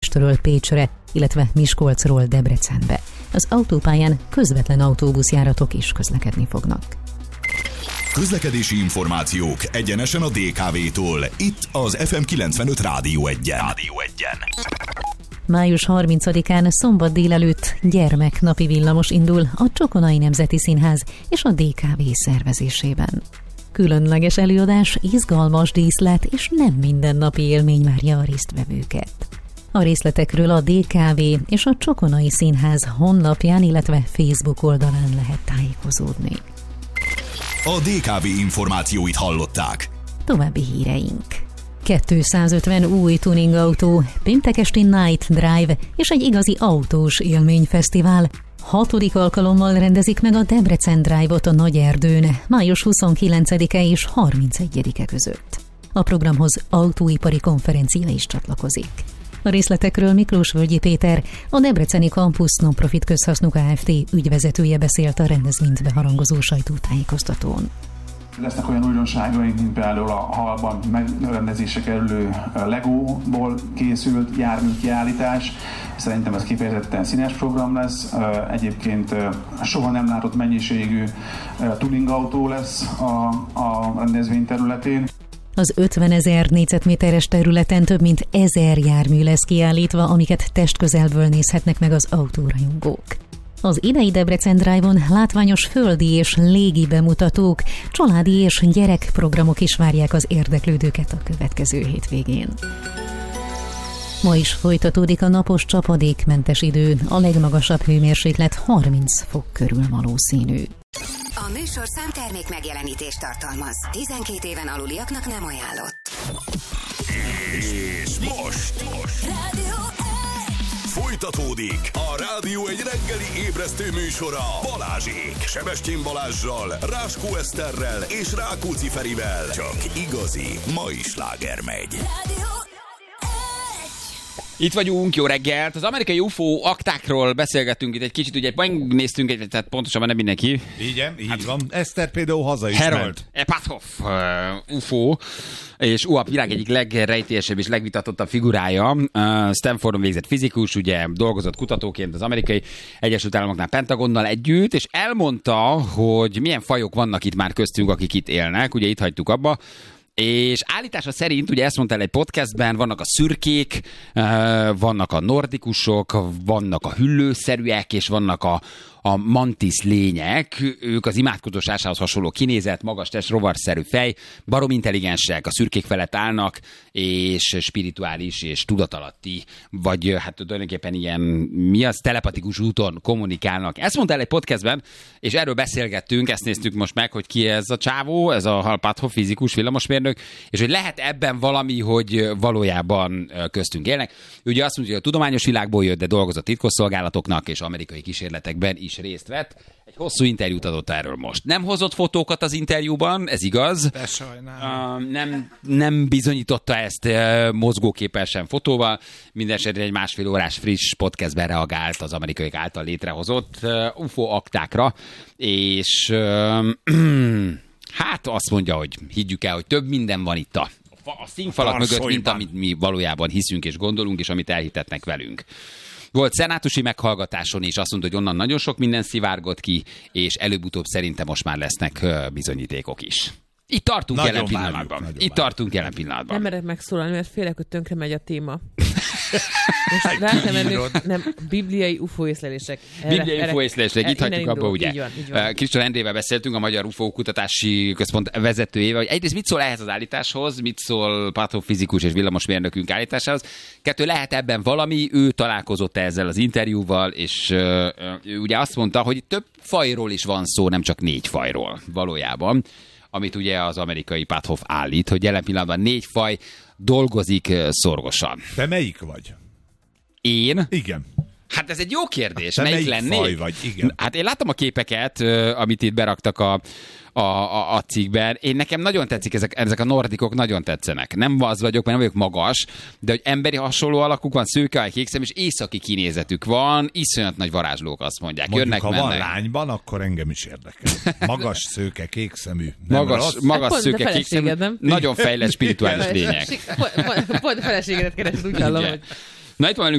Budapestről Pécsre, illetve Miskolcról Debrecenbe. Az autópályán közvetlen autóbuszjáratok is közlekedni fognak. Közlekedési információk egyenesen a DKV-tól. Itt az FM 95 Rádió Egyen. Május 30-án szombat délelőtt gyermeknapi villamos indul a Csokonai Nemzeti Színház és a DKV szervezésében. Különleges előadás, izgalmas díszlet és nem mindennapi élmény várja a résztvevőket. A részletekről a DKV és a Csokonai Színház honlapján, illetve Facebook oldalán lehet tájékozódni. A DKV információit hallották. További híreink. 250 új tuningautó, péntek esti Night Drive és egy igazi autós élményfesztivál. 6. alkalommal rendezik meg a Debrecen Drive-ot a Nagyerdőn, május 29-e és 31-e között. A programhoz autóipari konferencia is csatlakozik. A részletekről Miklós-Völgyi Péter, a Debreceni Campus Non-Profit Közhasznú Kft. Ügyvezetője beszélt a rendezvényt beharangozó sajtótájékoztatón. Lesznek olyan újdonságaink, mint például a halban megrendezésre kerülő Legóból készült járműkiállítás. Szerintem ez kifejezetten színes program lesz. Egyébként soha nem látott mennyiségű tuningautó lesz a rendezvény területén. Az 50 000 négyzetméteres területen több mint 1000 jármű lesz kiállítva, amiket testközelből nézhetnek meg az autórajongók. Az idei Debrecen Drive-on látványos földi és légi bemutatók, családi és gyerekprogramok is várják az érdeklődőket a következő hétvégén. Ma is folytatódik a napos csapadékmentes idő, a legmagasabb hőmérséklet 30 fok körül valószínű. A műsorszám termék megjelenítést tartalmaz. 12 éven aluliaknak nem ajánlott. És most folytatódik a Rádió egy reggeli ébresztő műsora Balázsék, Sebestyén Balázssal, Ráskó Eszterrel és Rákóczi Ferivel. Csak igazi mai sláger megy. Itt vagyunk, jó reggelt! Az amerikai UFO aktákról beszélgettünk itt egy kicsit, ugye megnéztünk tehát pontosabban nem mindenki. Igen, így van. Eszter például haza is Harold ment. Epathoff UFO, és a világ egyik legrejtélyesebb és legvitatottabb figurája. Stanfordon végzett fizikus, ugye dolgozott kutatóként az Amerikai Egyesült Államoknál Pentagonnal együtt, és elmondta, hogy milyen fajok vannak itt már köztünk, akik itt élnek. Ugye itt hagytuk abba. És állítása szerint, ugye ezt mondta el egy podcastben, vannak a szürkék, vannak a nordikusok, vannak a hüllőszerűek, és vannak a mantis lények, ők az imádkozósásához hasonló kinézet, magas test, rovarszerű fej, barom intelligensek, a szürkék felett állnak, és spirituális és tudatalatti, vagy hát tulajdonképpen ilyen, mi az, telepatikus úton kommunikálnak. Ezt mondta el egy podcastben, és erről beszélgettünk, ezt néztük most meg, hogy ki ez a csávó, ez a Epathoff fizikus, villamosmérnök, és hogy lehet ebben valami, hogy valójában köztünk élnek. Ugye azt mondja, hogy a tudományos világból jött, de dolgozott titkosszolgálatoknak és amerikai kísérletekben is részt vett. Egy hosszú interjút adott erről most. Nem hozott fotókat az interjúban, ez igaz. De sajnálom. Nem bizonyította ezt mozgóképesen fotóval. Mindenesetre egy 1,5 órás friss podcastben reagált az amerikaiak által létrehozott UFO aktákra, és hát azt mondja, hogy higgyük el, hogy több minden van itt a színfalak mögött, mint amit mi valójában hiszünk és gondolunk, és amit elhitetnek velünk. Volt szenátusi meghallgatáson is, azt mondta, hogy onnan nagyon sok minden szivárgott ki, és előbb-utóbb szerintem most már lesznek bizonyítékok is. Itt tartunk jelen pillanatban. Tartunk jelen pillanatban. Nem merek megszólalni, mert félek, hogy tönkre megy a téma. Most rá kell mennünk, nem, bibliai UFO észlelések. Bibliai UFO észlelések, itt hagyjuk abba, ugye. Így van. Kristóf Endrével beszéltünk, a Magyar UFO Kutatási Központ vezetőjével, hogy egyrészt mit szól ehhez az állításhoz, mit szól Epathoff fizikus és villamosmérnökünk állításához. Kettő, lehet ebben valami, ő találkozott ezzel az interjúval, és ugye azt mondta, hogy több fajról is van szó, nem csak 4 fajról valójában, amit ugye az amerikai Epathoff állít, hogy jelen pillanatban 4 faj dolgozik szorgosan. Te melyik vagy? Én? Igen. Hát ez egy jó kérdés. Te melyik melyik lennék? faj vagy? Igen. Hát én láttam a képeket, amit itt beraktak a cikkben. Nekem nagyon tetszik, ezek a nordikok nagyon tetszenek. Nem az vagyok, mert nem vagyok magas, de hogy emberi hasonló alakuk van, szőke, kékszem, és északi kinézetük van, iszonyat nagy varázslók, azt mondják. Mondjuk, jönnek, ha mennek. van lányban, akkor engem is érdekel. Magas, szőke, kékszemű. Magas szőke, kékszemű. Nagyon fejlett spirituális lények. Pont a feleségedet keresed, úgy hallom, hogy... Na itt van